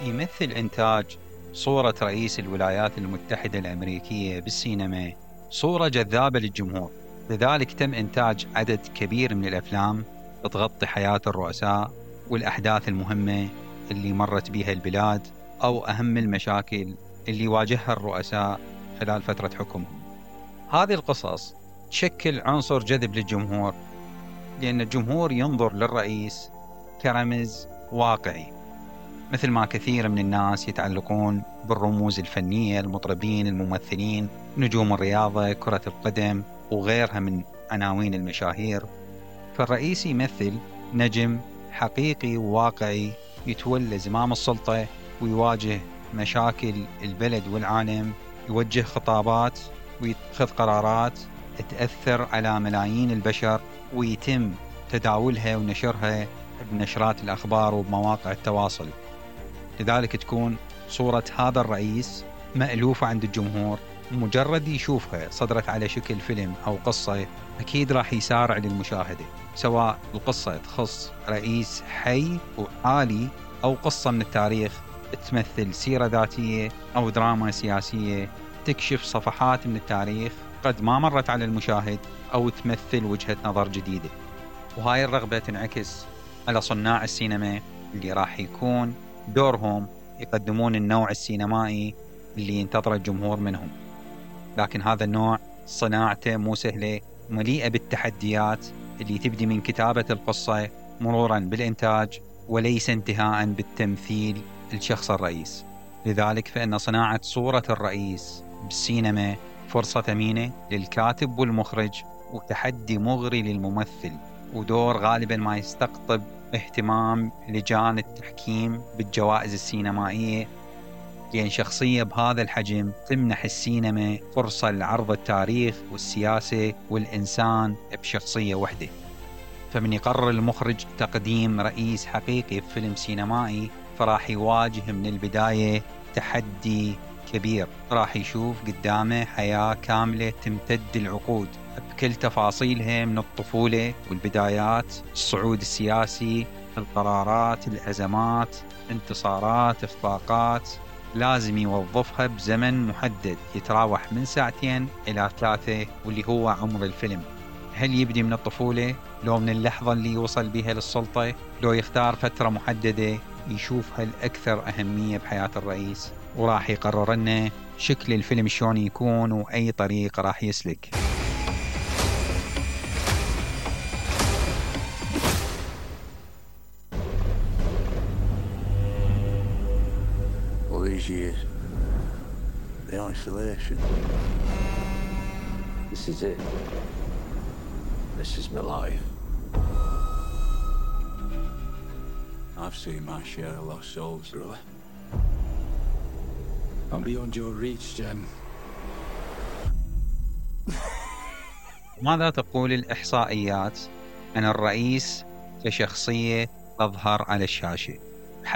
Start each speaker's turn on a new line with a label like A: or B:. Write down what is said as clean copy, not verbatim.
A: يمثل إنتاج صورة رئيس الولايات المتحدة الأمريكية بالسينما صورة جذابة للجمهور، لذلك تم إنتاج عدد كبير من الأفلام تغطي حياة الرؤساء والأحداث المهمة اللي مرت بها البلاد أو أهم المشاكل اللي واجهها الرؤساء خلال فترة حكمهم. هذه القصص تشكل عنصر جذب للجمهور، لأن الجمهور ينظر للرئيس كرمز واقعي، مثل ما كثير من الناس يتعلقون بالرموز الفنية، المطربين، الممثلين، نجوم الرياضة، كرة القدم وغيرها من عناوين المشاهير. فالرئيس يمثل نجم حقيقي وواقعي يتولى زمام السلطة ويواجه مشاكل البلد والعالم، يوجه خطابات ويتخذ قرارات تأثر على ملايين البشر، ويتم تداولها ونشرها بنشرات الأخبار وبمواقع التواصل. لذلك تكون صورة هذا الرئيس مألوفة عند الجمهور، مجرد يشوفها صدرت على شكل فيلم أو قصة أكيد راح يسارع للمشاهدة، سواء القصة تخص رئيس حي وعالي أو قصة من التاريخ تمثل سيرة ذاتية أو دراما سياسية تكشف صفحات من التاريخ قد ما مرت على المشاهد أو تمثل وجهة نظر جديدة. وهاي الرغبة تنعكس على صناع السينما اللي راح يكون دورهم يقدمون النوع السينمائي اللي ينتظر الجمهور منهم. لكن هذا النوع صناعته مو سهلة، مليئة بالتحديات اللي تبدي من كتابة القصة مرورا بالإنتاج، وليس انتهاء بالتمثيل الشخص الرئيس. لذلك فإن صناعة صورة الرئيس بالسينما فرصة ثمينة للكاتب والمخرج، وتحدي مغري للممثل، ودور غالبا ما يستقطب اهتمام لجان التحكيم بالجوائز السينمائية، لأن شخصية بهذا الحجم تمنح السينما فرصة لعرض التاريخ والسياسة والإنسان بشخصية وحدة. فمن يقرر المخرج تقديم رئيس حقيقي في فيلم سينمائي، فراح يواجه من البداية تحدي كبير، راح يشوف قدامه حياة كاملة تمتد العقود بكل تفاصيلها، من الطفولة والبدايات، الصعود السياسي، القرارات، الأزمات، انتصارات، إخفاقات، لازم يوظفها بزمن محدد يتراوح من 2 إلى 3، واللي هو عمر الفيلم. هل يبدي من الطفولة، لو من اللحظة اللي يوصل بها للسلطة، لو يختار فترة محددة يشوفها الأكثر أهمية بحياة الرئيس، وراح يقرر لنا شكل الفيلم شلون يكون وأي طريق راح يسلك.
B: All these years, the isolation. This is it. This is my life. I've seen my share of lost souls, brother. I'm beyond your reach, Jem.
A: ماذا تقول الإحصائيات عن الرئيس كشخصية تظهر على الشاشة؟